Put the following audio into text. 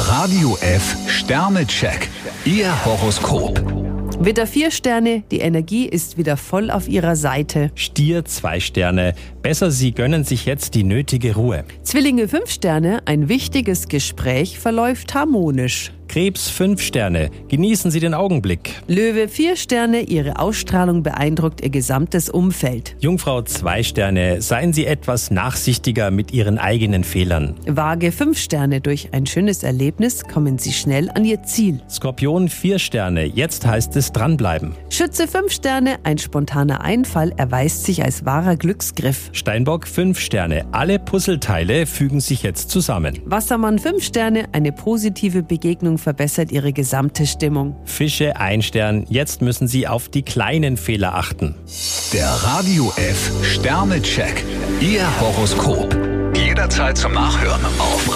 Radio F Sternecheck. Ihr Horoskop. Widder 4 Sterne, die Energie ist wieder voll auf ihrer Seite. Stier 2 Sterne. Besser, Sie gönnen sich jetzt die nötige Ruhe. Zwillinge 5 Sterne, ein wichtiges Gespräch verläuft harmonisch. Krebs 5 Sterne. Genießen Sie den Augenblick. Löwe 4 Sterne, ihre Ausstrahlung beeindruckt ihr gesamtes Umfeld. Jungfrau 2 Sterne. Seien Sie etwas nachsichtiger mit Ihren eigenen Fehlern. Waage 5 Sterne, durch ein schönes Erlebnis kommen Sie schnell an Ihr Ziel. Skorpion 4 Sterne. Jetzt heißt es dranbleiben. Schütze 5 Sterne, ein spontaner Einfall erweist sich als wahrer Glücksgriff. Steinbock 5 Sterne. Alle Puzzleteile fügen sich jetzt zusammen. Wassermann 5 Sterne, eine positive Begegnung verbessert ihre gesamte Stimmung. Fische 1 Stern. Jetzt müssen Sie auf die kleinen Fehler achten. Der Radio F Sternecheck. Ihr Horoskop. Jederzeit zum Nachhören auf